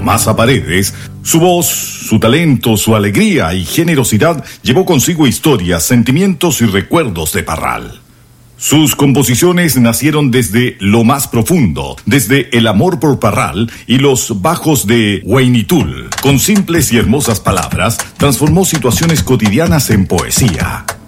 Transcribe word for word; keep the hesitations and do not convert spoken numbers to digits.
Tomasa Paredes, su voz, su talento, su alegría y generosidad llevó consigo historias, sentimientos y recuerdos de Parral. Sus composiciones nacieron desde lo más profundo, desde el amor por Parral y los bajos de Huaynitul. Con simples y hermosas palabras, transformó situaciones cotidianas en poesía.